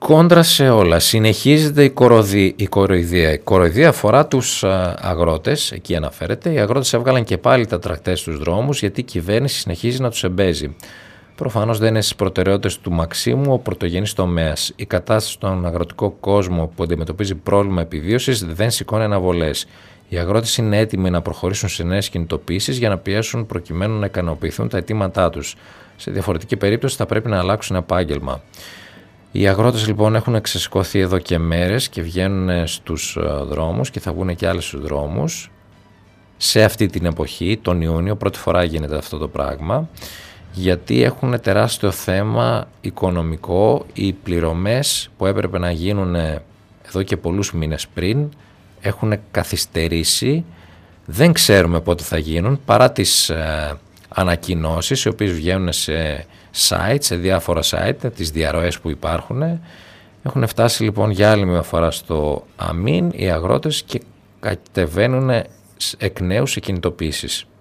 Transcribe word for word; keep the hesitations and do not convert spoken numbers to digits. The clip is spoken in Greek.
κόντρα σε όλα. Συνεχίζεται η, κοροδι... η κοροϊδία. Η κοροϊδία αφορά τους αγρότες, εκεί αναφέρεται. Οι αγρότες έβγαλαν και πάλι τα τρακτέρ στους δρόμους γιατί η κυβέρνηση συνεχίζει να τους εμπέζει. Προφανώς δεν είναι στις προτεραιότητες του Μαξίμου ο πρωτογενής τομέας. Η κατάσταση στον αγροτικό κόσμο που αντιμετωπίζει πρόβλημα επιβίωσης δεν σηκώνει αναβολές. Οι αγρότες είναι έτοιμοι να προχωρήσουν σε νέες κινητοποιήσεις για να πιέσουν προκειμένου να ικανοποιηθούν τα αιτήματά τους. Σε διαφορετική περίπτωση θα πρέπει να αλλάξουν επάγγελμα. Οι αγρότες λοιπόν έχουν ξεσηκωθεί εδώ και μέρες και βγαίνουν στους δρόμους και θα βγουν και άλλοι στους δρόμους. Σε αυτή την εποχή, τον Ιούνιο, πρώτη φορά γίνεται αυτό το πράγμα, γιατί έχουν τεράστιο θέμα οικονομικό. Οι πληρωμές που έπρεπε να γίνουν εδώ και πολλούς μήνες πριν έχουν καθυστερήσει. Δεν ξέρουμε πότε θα γίνουν παρά τις ε, ανακοινώσεις οι οποίες βγαίνουν σε site, σε διάφορα site, τις διαρροές που υπάρχουν. Έχουν φτάσει λοιπόν για άλλη μια φορά στο αμήν οι αγρότες και κατεβαίνουν εκ νέου σε κινητοποιήσεις.